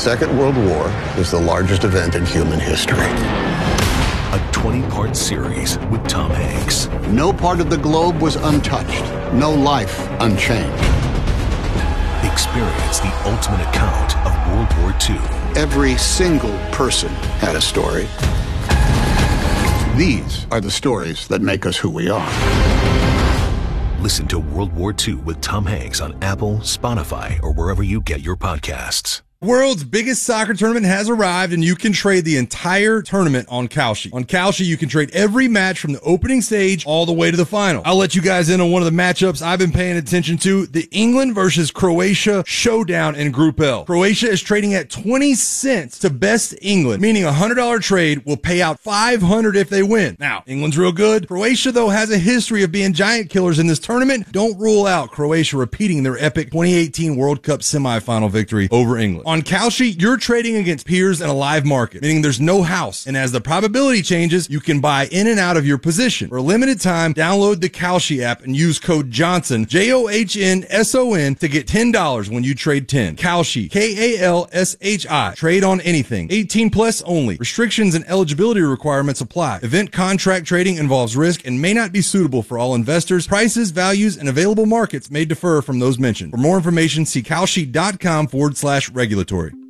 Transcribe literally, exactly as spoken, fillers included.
Second World War is the largest event in human history. A twenty-part series with Tom Hanks. No part of the globe was untouched. No life unchanged. Experience the ultimate account of World War Two. Every single person had a story. These are the stories that make us who we are. Listen to World War Two with Tom Hanks on Apple, Spotify, or wherever you get your podcasts. World's biggest soccer tournament has arrived, and you can trade the entire tournament on Kalshi. On Kalshi, you can trade every match from the opening stage all the way to the final. I'll let you guys in on one of the matchups I've been paying attention to, the England versus Croatia showdown in Group L. Croatia is trading at twenty cents to best England, meaning a one hundred dollars trade will pay out five hundred dollars if they win. Now, England's real good. Croatia, though, has a history of being giant killers in this tournament. Don't rule out Croatia repeating their epic twenty eighteen World Cup semifinal victory over England. On Kalshi, you're trading against peers in a live market, meaning there's no house. And as the probability changes, you can buy in and out of your position. For a limited time, download the Kalshi app and use code Johnson, J O H N S O N, to get ten dollars when you trade ten. Kalshi, K A L S H I. Trade on anything. eighteen plus only. Restrictions and eligibility requirements apply. Event contract trading involves risk and may not be suitable for all investors. Prices, values, and available markets may differ from those mentioned. For more information, see Kalshi dot com forward slash regulatory.